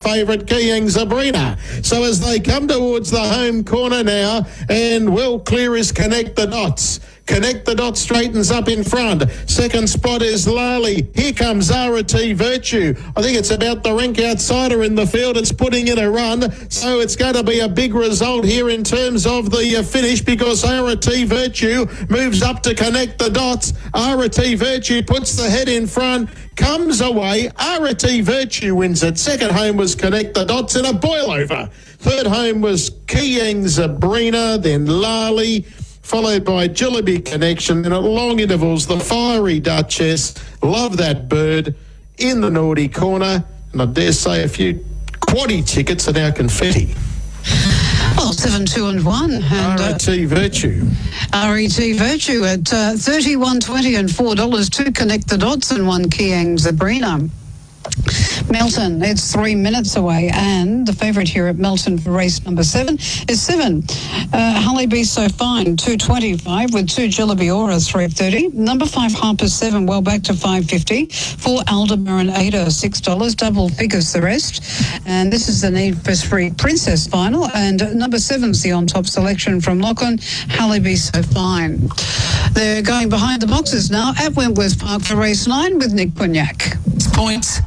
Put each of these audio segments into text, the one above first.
favourite Kiang Sabrina. So as they come towards the home corner now, and Well Clear is Connect the Dots. Connect the Dots straightens up in front. Second spot is Lali. Here comes Zara T Virtue. I think it's about the rank outsider in the field. It's putting in a run. So it's going to be a big result here in terms of the finish, because Zara T Virtue moves up to Connect the Dots. Zara T Virtue puts the head in front, comes away. Zara T Virtue wins it. Second home was Connect the Dots in a boil over. Third home was Kiang Sabrina, then Lali, followed by Jillaby Connection, and at long intervals, the Fiery Duchess. Love That Bird in the naughty corner, and I dare say a few quaddy tickets are now confetti. Well, 7, 2 and 1. And, RET Virtue. RET Virtue at $31.20 and $4 to Connect the Dots and 1 Kiang Sabrina. Melton, it's 3 minutes away, and the favourite here at Melton for race number 7 is 7. Holly Be So Fine, $2.25 with 2 Jillaby Aura, $3.30. Number 5 Harper's 7, well back to $5.50. 4 Aldebaran Ada, $6. Double figures the rest. And this is the Need for Speed Princess final, and number 7's the on-top selection from Lachlan, Holly Be So Fine. They're going behind the boxes now at Wentworth Park for race 9 with Nick Cognac. Points.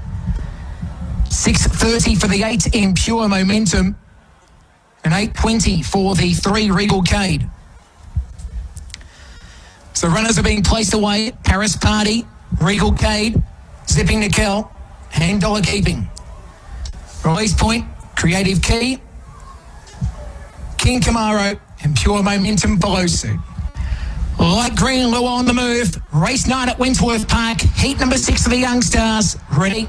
6.30 for the 8 in Pure Momentum, and 8.20 for the 3 Regal Cade. So runners are being placed away. Paris Party, Regal Cade, Zipping Nickel, and Dollar Keeping. Release Point, Creative Key, King Camaro, and Pure Momentum follow suit. Light green, Lua on the move. Race 9 at Wentworth Park. Heat number 6 for the Young Stars. Ready?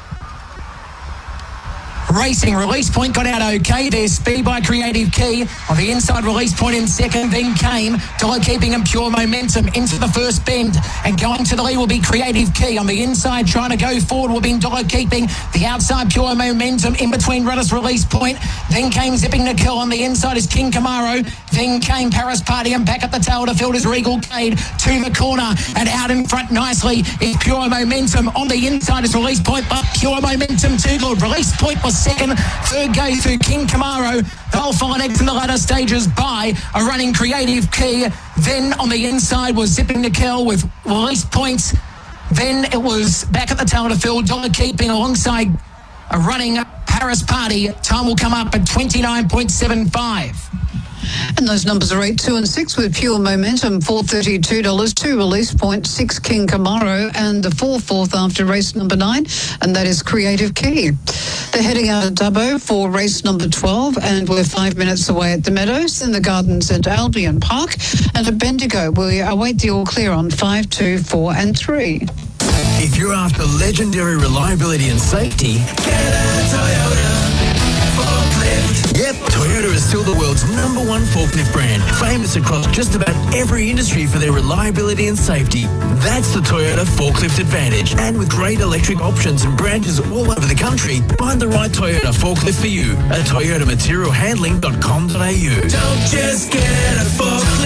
Racing, Release Point got out okay. There's Speed by Creative Key. On the inside, Release Point in second. Then came Dollar Keeping and Pure Momentum into the first bend. And going to the lead will be Creative Key. On the inside, trying to go forward will be Dollar Keeping. The outside, Pure Momentum. In between runners, Release Point. Then came Zipping Nickel. On the inside is King Camaro. Then came Paris Party. And back at the tail of the field is Regal Cade. To the corner. And out in front nicely is Pure Momentum. On the inside is Release Point. But Pure Momentum too good. Release Point was second. Third goes to King Camaro. They'll follow next in the latter stages by a running Creative Key. Then on the inside was Zipping Nickel with Release Points. Then it was back at the tail of the field, Dollar Keeping alongside a running Paris Party. Time will come up at 29.75. And those numbers are 8, 2 and 6 with Pure Momentum, $432, 2 Release Point, 6 King Camaro, and the 4th after race number 9, and that is Creative Key. They're heading out of Dubbo for race number 12, and we're 5 minutes away at the Meadows, in the Gardens at Albion Park, and at Bendigo we await the all clear on 5, 2, 4 and 3. If you're after legendary reliability and safety, get a Toyota forklift. Yep, Toyota is still the world's #1 forklift brand, famous across just about every industry for their reliability and safety. That's the Toyota Forklift Advantage. And with great electric options and branches all over the country, find the right Toyota forklift for you at toyotamaterialhandling.com.au. Don't just get a forklift.